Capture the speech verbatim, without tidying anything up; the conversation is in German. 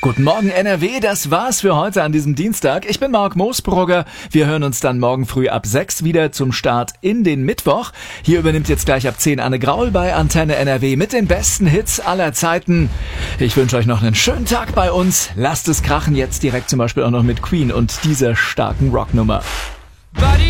Guten Morgen N R W, das war's für heute an diesem Dienstag. Ich bin Marc Moosbrugger. Wir hören uns dann morgen früh ab sechs wieder zum Start in den Mittwoch. Hier übernimmt jetzt gleich ab zehn Anne Graul bei Antenne N R W mit den besten Hits aller Zeiten. Ich wünsche euch noch einen schönen Tag bei uns. Lasst es krachen, jetzt direkt zum Beispiel auch noch mit Queen und dieser starken Rocknummer. Buddy.